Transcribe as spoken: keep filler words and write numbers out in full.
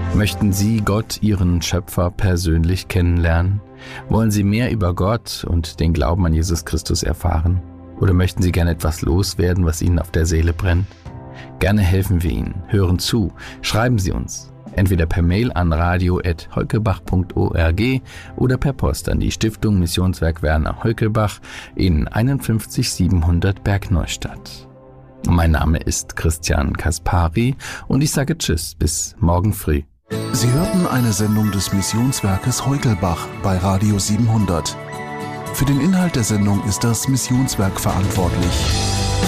Möchten Sie Gott, Ihren Schöpfer, persönlich kennenlernen? Wollen Sie mehr über Gott und den Glauben an Jesus Christus erfahren? Oder möchten Sie gerne etwas loswerden, was Ihnen auf der Seele brennt? Gerne helfen wir Ihnen. Hören zu. Schreiben Sie uns. Entweder per Mail an radio at heukelbach punkt org oder per Post an die Stiftung Missionswerk Werner Heukelbach in einundfünfzig siebenhundert Bergneustadt. Mein Name ist Christian Kaspari und ich sage Tschüss, bis morgen früh. Sie hörten eine Sendung des Missionswerkes Heukelbach bei Radio siebenhundert. Für den Inhalt der Sendung ist das Missionswerk verantwortlich.